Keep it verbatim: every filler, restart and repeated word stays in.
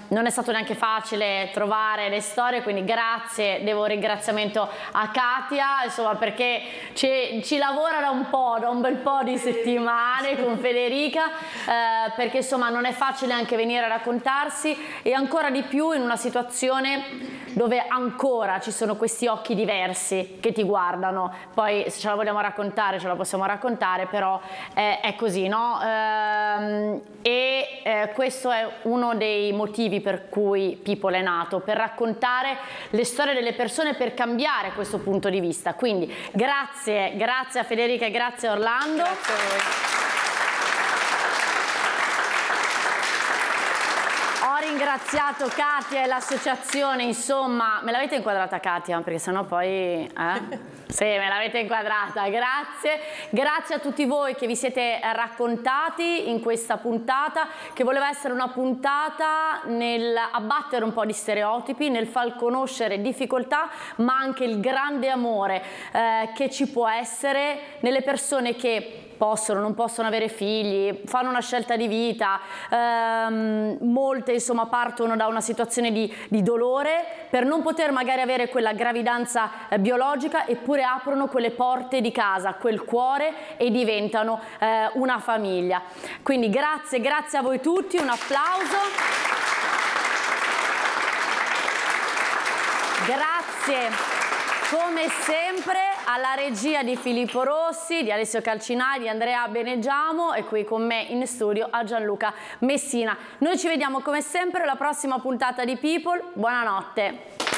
non è stato neanche facile trovare le storie, quindi grazie, devo un ringraziamento a Katia, insomma, perché ci, ci lavora da un po', da un bel po' di settimane con Federica, eh, perché insomma non è facile anche venire a raccontarsi, e ancora di più in una situazione dove ancora ci sono questi occhi diversi che ti guardano. Poi se ce la vogliamo raccontare ce la possiamo raccontare, però eh, è così, no? Ehm, e eh, questo è uno dei motivi per cui People è nato, per raccontare le storie delle persone, per cambiare questo punto di vista. Quindi grazie, grazie a Federica e grazie a Orlando. Grazie a voi. Ho ringraziato Katia e l'associazione, insomma, me l'avete inquadrata Katia? Perché sennò poi... Eh? Sì, me l'avete inquadrata, grazie. Grazie a tutti voi che vi siete raccontati in questa puntata, che voleva essere una puntata nel abbattere un po' di stereotipi, nel far conoscere difficoltà, ma anche il grande amore eh, che ci può essere nelle persone che possono, non possono avere figli, fanno una scelta di vita, ehm, molte insomma partono da una situazione di, di dolore per non poter magari avere quella gravidanza eh, biologica, eppure aprono quelle porte di casa, quel cuore, e diventano eh, una famiglia. Quindi grazie, grazie a voi tutti, un applauso. Grazie come sempre alla regia di Filippo Rossi, di Alessio Calcinai, di Andrea Benegiamo, e qui con me in studio a Gianluca Messina. Noi ci vediamo come sempre alla prossima puntata di People. Buonanotte.